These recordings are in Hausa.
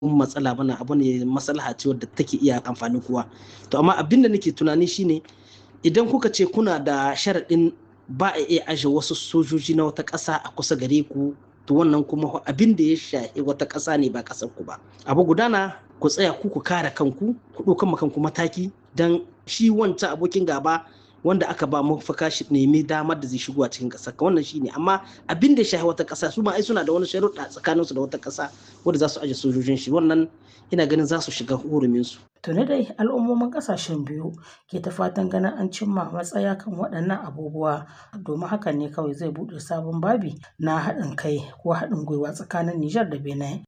matsala bane, abu ne maslaha ce wadda take iya amfanin kowa. To amma abin da nake tunani shine idan kuka ce kuna da sharaɗin ba a iya aje wasu sojoji na wata ƙasa a kusa gare ku, to wannan kuma abin da ya shafi wata ƙasa ne ba ƙasar ku ba. Abu gudana ku tsaya ku kare kanku, ku ɗaukan kanku mataki dan shi wancan abokin gaba wanda aka ba mafaka shi nemi damar da zai shigo a cikin ƙasar ka, wannan shine. Amma abin da ya shafi wata ƙasa su ma ai suna da wani sharuɗa tsakanin su da wata ƙasa wanda za su aje sojojin shi, wannan ina ganin za su shiga hurumin su. Tuni dai al'ummomin ƙasashen biyu ke ta fatan ganin an cimma matsaya kan waɗannan abubuwa, domin hakan ne kawai zai buɗe sabon babi na haɗin kai ko haɗin gwiwa tsakanin Nijar da Benin.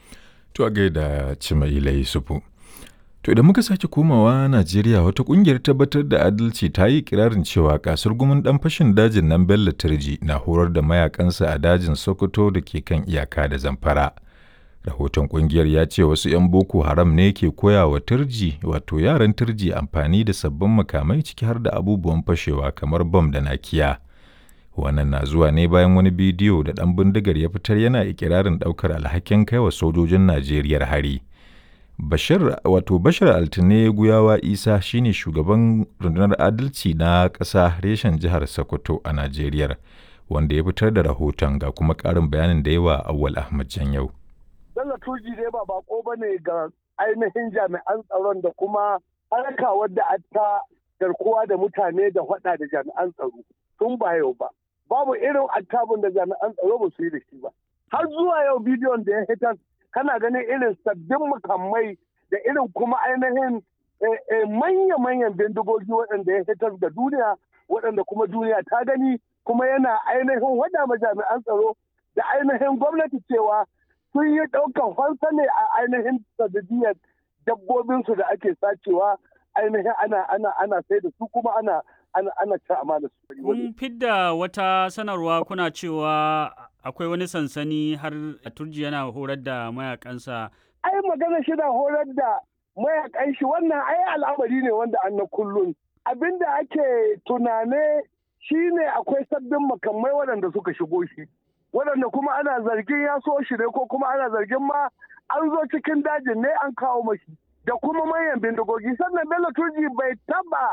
To a gaida Cimaila Yusufu. To idan muka sake komawa Najeriya, wata ƙungiyar tabbatar da adalci ta yi kirarin cewa kasurgumin ɗan fashin dajin nan Bello Turji na horar da mayakansa a dajin Sokoto da ke kan iyaka da Zamfara. Rahoton ƙungiyar ya ce wasu 'yan Boko Haram ne ke koya wa Turji, wato yaran Turji, amfani da sabbin makamai ciki har da abubuwan fashewa kamar bam da nakiya. Wannan na zuwa ne bayan wani bidiyo da ɗan bindigar ya fitar yana ikirarin ɗaukar alhakin kai wa sojojin Najeriya hari. Bashar Altine Guyawa Isa shine shugaban rundunar adalci na ƙasa reshen jihar Sokoto a Najeriya, wanda ya fitar da rahoton, ga kuma ƙarin bayanin da yawa Awwal Ahmad Janyau. Bello Turji dai ba bako bane ga ainihin jami'an tsaron da kuma harka wadda ta garkuwa da mutane da hada da jami'an tsaro tun ba yau ba. Babu irin attabun da jami'an tsaro ba su yi da shi ba. Har zuwa yau bidiyon da ya hitar kana ganin irin sabbin makamai da irin kuma ainihin manya-manyan bindigogi waɗanda ya hitar da duniya, waɗanda kuma duniya ta gani, kuma yana ainihin wada ma jami'an tsaro da ainihin gwamnati cewa sun yi ɗaukan fansa ne a ainihin sanadiyar dabbobinsu da ake sacewa, ainihin ana sai da su kuma ana ci amana su. Kun fidda wata sanarwa kuna cewa akwai wani sansani har Turji yana horar da mayakansa. Ai magana shi na horar da mayakan shi, wannan ai al'amari ne wanda an na kullum. Abinda ake tunane shine akwai sabbin makamai waɗanda suka shigo shi, waɗanda kuma ana zargin ya so shi ne, ko kuma ana zargin ma an zo cikin dajin ne an kawo mashi, da kuma manyan bindigogi. Sannan Bello Turji bai taba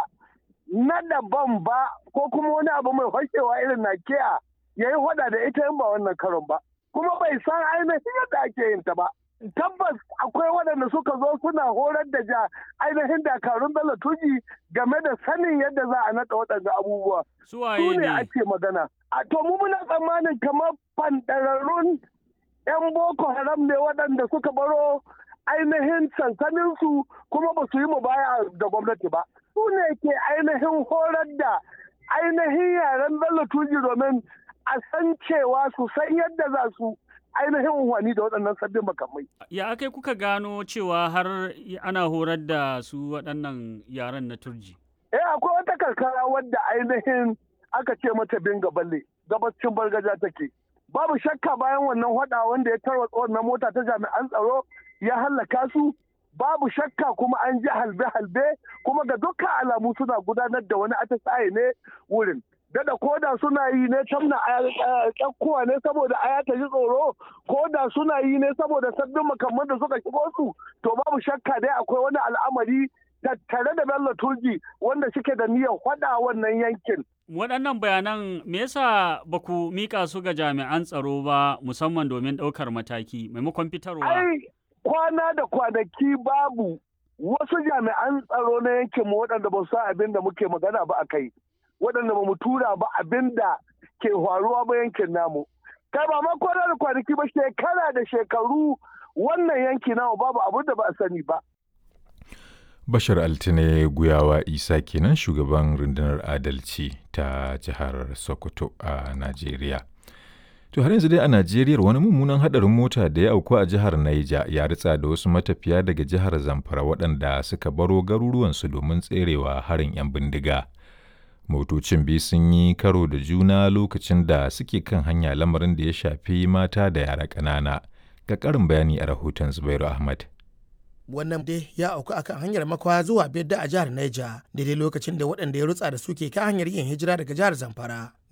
nada bam ba ko kuma wani abu mai fashewa irin nakiya ya yi hada da ita in ba wannan karon ba, kuma bai san ainihin yadda ake yin ta ba. Tabbas akwai waɗanda suka zo suna horar da ainihin dakarun Bello Turji game da sanin yadda za a naɗa waɗanda abubuwa. Su ne ake magana. To mu muna tsammanin kamar fanɗararrun 'yan Boko Haram ne waɗanda suka baro ainihin sansaninsu kuma ba su yi mubaya da gwamnati ba. Su ne ke ainihin horar da ainihin yaren Bello Turji domin a san cewa su san yadda za su ainihin unhwani da waɗannan sabbin makamai. Ya akai kuka gano cewa har ana horar da su waɗannan yaren na Turji? Akwai wata karkara wadda ainihin aka ce mata Binga Balle, gabacin Bargaja take. Babu shakka bayan wannan hada wanda ya tarwatsa wannan mota ta jami'an tsaro ya hallaka su, babu shakka kuma an ji halbe-halbe, kuma ga dukkan alamu suna gudanar da wani atisaye ne wurin. Dada koda suna yi ne tamna kyakkuwa ne saboda aya ta ji tsoro, koda suna yi ne saboda sabbin makamman da suka shigo su, to babu shakka dai akwai wani al'amari tattare da Bello Turji wanda suke da niyyar hada wannan yankin. Waɗannan bayanan me yasa ba ku mika su ga jami'an tsaro ba, musamman domin ɗaukar mataki maimakon fitarwa? Ai kwana da kwanaki babu wasu jami'an tsaro na yankin mu waɗanda ba su san abin da muke magana ba a kai, waɗanda ba mu tura ba abin da ke faruwa ba yankin namu. Kai ba ma kwana da kwanaki ba, shekara da shekaru wannan yanki namu babu abin da ba a sani ba. Bashar Altine Guyawa Isa kenan shugaban rundunar adalci ta jihar Sokoto a Najeriya. To har yanzu dai a Najeriya wani mummunan hadarin mota da ya auku a jihar Niger ya ritsa da wasu matafiya daga jihar Zamfara waɗanda suka baro garuruwansu domin tserewa harin 'yan bindiga. Motocin biyu sun yi karo da juna lokacin da suke kan hanya, lamarin da ya shafi mata da yara ƙanana. Ga ƙarin bayani a rahoton Zubairu Ahmad. Wannan dai ya auku akan hanyar Makwa zuwa Bedda a jihar Niger, daidai lokacin da waɗanda ya rutsa da su ke kan hanyar yin hijira daga jihar Zamfara.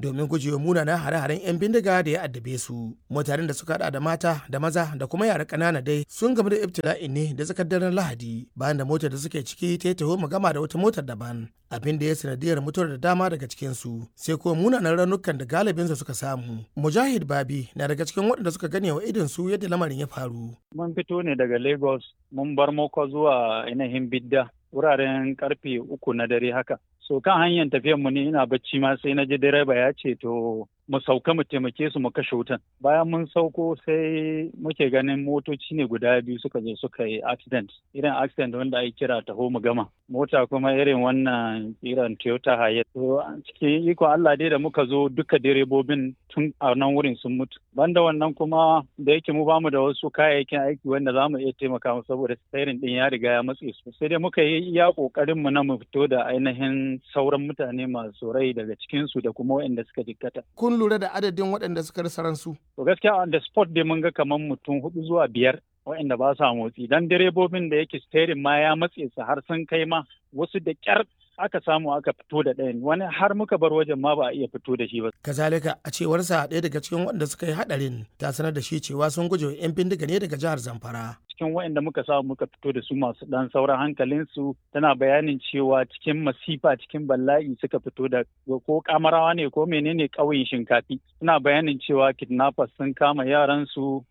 domin gujewa munanan hare-haren 'yan bindiga da ya addabe su. Mutanen da suka hada da mata da maza da kuma yara ƙanana dai sun gamu da ibtila'in ne da tsakar daren Lahadi bayan da motar da suke ciki ta yi taho magama da wata motar daban, abin da ya sanadiyar mutuwar da dama daga cikinsu, sai kuma munanan raunukan da galibinsu suka samu. Mujahid Babi na daga cikin waɗanda suka gane wa idonsu yadda lamarin ya faru. Mun fito ne daga Lagos, mun bar Moko zuwa ainihin Bidda wuraren karfe 3 na dare haka. So kan hanyar tafiyar mu ne ina bacci ma sai na ji direba ya ce to mu sauka mu taimake su mu kashe wutan. Bayan mun sauko sai muke ganin motoci ne guda biyu suka je suka yi accident. Irin accident wanda ake kira taho mu gama. Mota kuma irin wannan irin Toyota Hiace. To cikin iko Allah dai da muka zo duka direbobin tun a nan wurin sun mutu. Banda wannan kuma da yake mu bamu da wasu kayayyakin aiki wanda za mu iya taimaka mu saboda steering din ya riga ya matse su. Sai dai muka yi iya kokarin mu na mu fito da ainihin sauran mutane masu rai daga cikinsu da kuma waɗanda suka jikkata. Kun lura da adadin waɗanda suka rasa ransu? To gaskiya on the spot dai mun ga kamar mutum 4 zuwa 5 waɗanda ba sa motsi. Dan direbobin da yake steering ma ya matse su har sun kai ma wasu da ƙyar aka samu aka fito da ɗayan, wani har muka bar wajen ma ba a iya fito da shi ba. Kazalika a cewarsa ɗaya daga cikin waɗanda suka yi haɗarin ta sanar da shi cewa sun guje wa 'yan bindiga ne daga jihar Zamfara. Cikin waɗanda muka samu muka fito da su masu ɗan sauran hankalinsu tana bayanin cewa cikin masifa cikin bala'i suka fito da ko kamarawa ne ko menene ƙauyen Shinkafi. Suna bayanin cewa kidnappers sun kama yaransu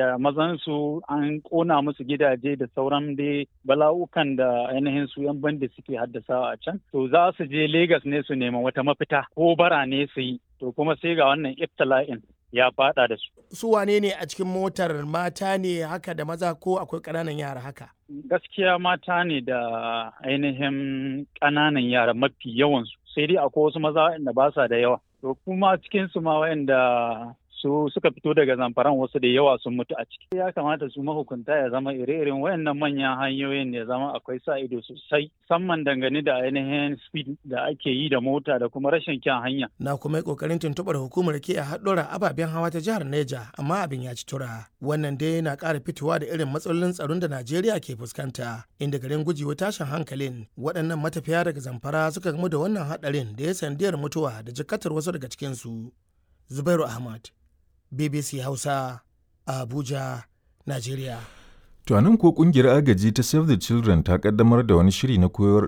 mazansu an ƙona musu gidaje da sauran dai bala'ukan da ainihin su 'yan bandi suke haddasawa a can. To za su je Legas ne su nema wata mafita ko bara ne su yi. To kuma sai ga wannan ibtila'in ya fada da su. Su wane ne a cikin motar, mata ne haka da maza ko akwai ƙananan yara haka? Gaskiya mata ne da ainihin ƙananan yara mafi yawansu. Sai dai akwai wasu maza waɗanda ba sa da yawa. To kuma cikinsu ma waɗanda su suka fito daga Zamfaran wasu da yawa sun mutu a ciki. Ya kamata su mahukunta ya zama ire-iren wayannan manyan hanyoyin ya zama akwai sa ido sosai, musamman dangane da ainihin speed da ake yi da mota da kuma rashin kyan hanya. Na kuma yi kokarin tuntuɓar hukumar ke a haɗura ababen hawa ta jihar Neja, amma abin ya ci tura. Wannan dai na ƙara fitowa da irin matsalolin tsaron da Najeriya ke fuskanta, inda garin gujewa tashin hankalin waɗannan matafiya daga Zamfara suka gamu da wannan haɗarin da ya sandiyar mutuwa da jikatar wasu daga cikinsu. Zubairu Ahmad, BBC Hausa, Abuja, Najeriya. To nan ko kungiyar agaji ta Save the Children ta kaddamar da wani shiri na koyar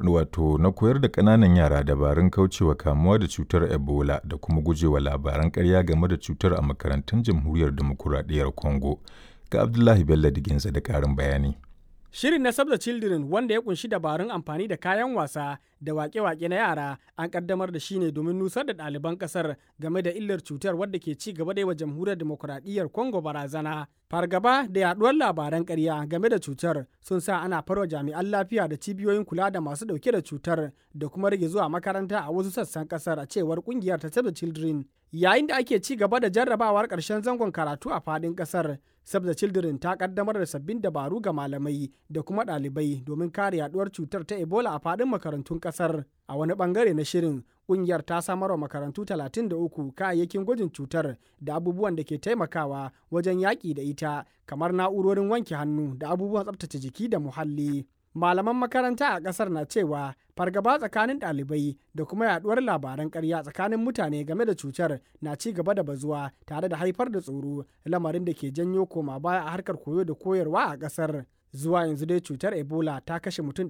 da ƙananan yara dabarun kaucewa kamuwa da cutar Ebola da kuma gujewa labaran ƙarya game da cutar a makarantun Jamhuriyar Demokuraɗiyyar Congo. Ga Abdullahi Bello Diginsa da ƙarin bayani. Shirin na Save the Children, wanda ya kunshi dabarun amfani da kayan wasa da wake-wake na yara, an kaddamar da shi ne domin nusar da ɗaliban ƙasar game da illar cutar wadda ke ci gaba da yi wa Jamhuriyar Demokuraɗiyyar Congo barazana. Fargaba da yaduwar labaran ƙarya game da cutar sun sa ana farwa jami'an lafiya da cibiyoyin kula da masu ɗauke da cutar da kuma rage zuwa makaranta a wasu sassan ƙasar, a cewar ƙungiyar ta Save the Children. Yayin da ake ci gaba da jarrabawar ƙarshen zangon karatu a faɗin ƙasar, Save the Children ta kaddamar da sabbin dabaru ga malamai da kuma ɗalibai domin kare yaduwar cutar ta Ebola a faɗin makarantun ƙasar. A wani ɓangare na shirin, ƙungiyar ta samar wa makarantu 33 kayayyakin gwajin cutar da abubuwan da ke taimakawa wajen yaƙi da ita, kamar na'urorin wanke hannu da abubuwan tsaftace jiki da muhalli. Malaman makaranta a ƙasar na cewa fargaba tsakanin ɗalibai da kuma yaɗuwar labaran ƙarya tsakanin mutane game da cutar na ci gaba da bazuwa tare da haifar da tsoro, lamarin da ke janyo koma baya a harkar koyo da koyarwa a ƙasar. Zuwa yanzu dai cutar Ebola ta kashe mutum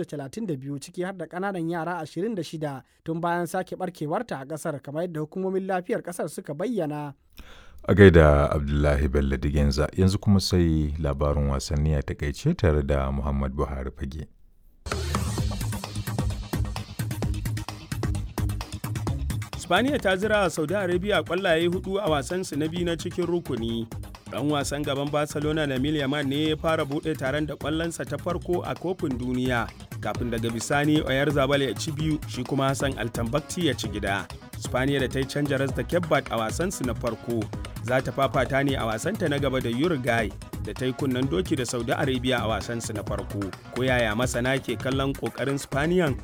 232 ciki har da ƙananan yara 26 tun bayan sake barkewarta a ƙasar, kamar yadda hukumomin lafiyar ƙasar suka bayyana. A gaida Abdullahi Bello Digenza, yanzu kuma sai labarin wasanni a takaice tare da Muhammad Buhari Fage. Spaniya ta zira Saudi Arabia kwallaye 4 a wasansu na biyu na cikin rukuni. Dan wasan gaban Barcelona Lamine Yamal ne ya fara buɗe taron da kwallonsa ta farko a kofin duniya, kafin daga bisani Oyarzabal ya ci biyu, shi kuma Hassan Altambakti ya ci gida. Spaniya da ta yi canja ras da Kebbat a wasansu na farko, za ta fafata ne a wasanta na gaba da Uruguay da ta yi kunnen doki da Saudi Arabia a wasansu na farko. Ko yaya masana ke kallon kokarin Spaniyan?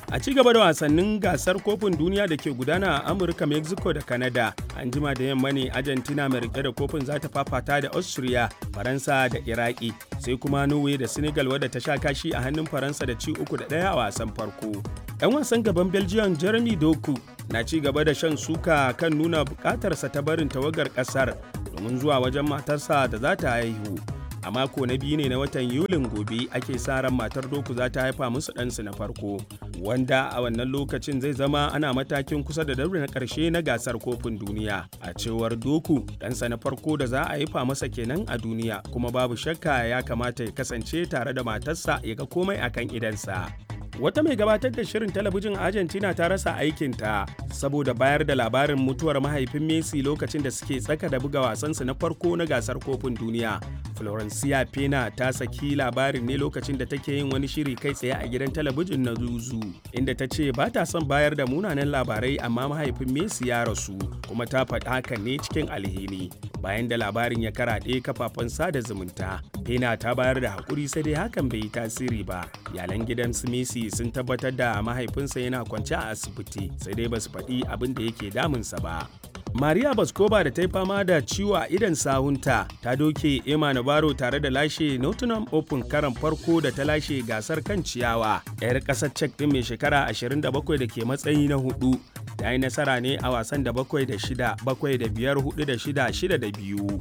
A ci gaba da wasannin gasar kofin duniya da ke gudana a Amurka, Mexico da Canada, an jima da yamma ne Argentina mai rike da kofin za ta fafata da Austria, Faransa da Iraki, sai kuma Norway da Senegal wadda ta sha kashi a hannun Faransa da ci 3-1 a wasan farko. 'Yan wasan gaban Belgium Jeremy Doku na ci gaba da shan suka kan nuna bukatarsa ta barin tawagar kasar domin zuwa wajen matarsa da za ta haihu. A mako na biyu ne na watan Yulin gobe ake sa ran matar Doku za ta haifa musu ɗansu na farko, wanda a wannan lokacin zai zama ana matakin kusa da daure na ƙarshe na gasar kofin duniya. A cewar Doku, ɗansa na farko da za a haifa masa kenan a duniya, kuma babu shakka ya kamata ya kasance tare da matarsa ya ga komai akan idansa. Wata mai gabatar da shirin talabijin Argentina ta rasa aikinta saboda bayar da labarin mutuwar mahaifin Messi lokacin da suke tsaka da buga wasansu na farko na gasar kofin duniya. Florencia Pena ta saki labarin ne lokacin da take yin wani shiri kai tsaye a gidan talabijin na Zuzu, inda ta ce ba ta son bayar da munanan labarai amma mahaifin Messi ya rasu, kuma ta faɗi hakan ne cikin alheri. Bayan da labarin ya karaɗe kafafen sada zumunta, Pena ta bayar da haƙuri sai dai hakan bai yi tasiri ba. Iyalan gidan su Messi sun tabbatar da mahaifinsa yana kwance a asibiti, sai dai ba su faɗi abin da yake damunsa ba. Maria Baskova da ta yi fama da ciwo a idan sahunta ta doke Emma Navarro tare da lashe Nottingham Open karan farko da ta lashe gasar kan ciyawa. 'Yar ƙasar Czech ɗin mai shekara 27 da ke matsayi na 4 ta yi nasara ne a wasan da 7 da 6, 7 da 5, 4 da 6, 6 da 2.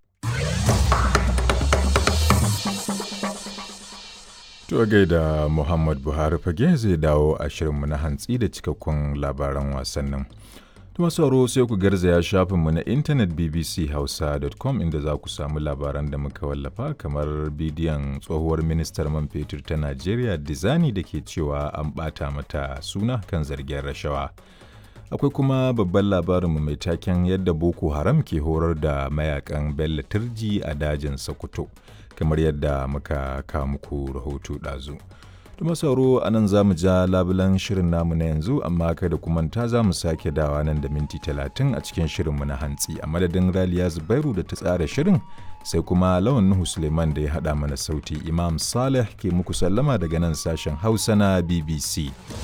To gaida Muhammad Buhari fage zai dawo a shirinmu na hantsi da cikakkun labaran wasannin. Masu sai ku garzaya shafinmu na intanet bbchausa.com inda za ku samu labaran da muka wallafa kamar bidiyon tsohuwar ministar man fetur ta Najeriya Dizani da ke cewa an ɓata mata suna kan zargin rashawa. Akwai kuma babban labarinmu mai taken yadda Boko Haram ke horar da mayakan Bello Turji a dajin Sokoto, kamar yadda muka kawo muku rahoto ɗazu. Tuma sauro a nan za mu ja labulan shirin namu na yanzu, amma kada ku manta za mu sake dawa nan da minti 30 a cikin shirinmu na hantsi. A madadin Raliya Zubairu da ta tsara shirin, sai kuma Lawan Nuhu Suleiman da ya haɗa mana sauti. Imam Saleh ke muku sallama daga nan sashen Hausa na BBC.